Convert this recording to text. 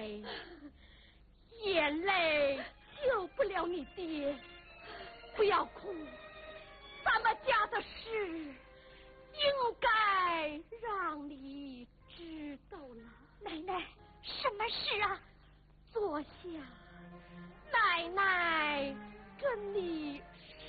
奶，眼泪救不了你爹，不要哭，咱们家的事应该让你知道了。 奶奶，什么事啊？ 坐下，奶奶跟你